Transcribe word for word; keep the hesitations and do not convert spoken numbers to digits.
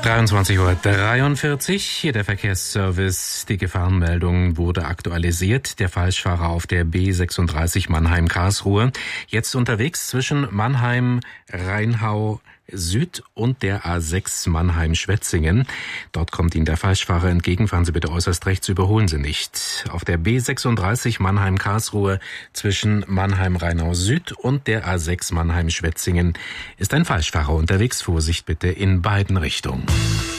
dreiundzwanzig Uhr dreiundvierzig, hier der Verkehrsservice. Die Gefahrenmeldung wurde aktualisiert. Der Falschfahrer auf der B sechsunddreißig Mannheim-Karlsruhe. Jetzt unterwegs zwischen Mannheim-Rheinhau Süd und der A sechs Mannheim-Schwetzingen. Dort kommt Ihnen der Falschfahrer entgegen. Fahren Sie bitte äußerst rechts, überholen Sie nicht. Auf der B sechsunddreißig Mannheim-Karlsruhe zwischen Mannheim-Rheinhau Süd und der A sechs Mannheim-Schwetzingen ist ein Falschfahrer unterwegs. Vorsicht bitte in beiden Richtungen.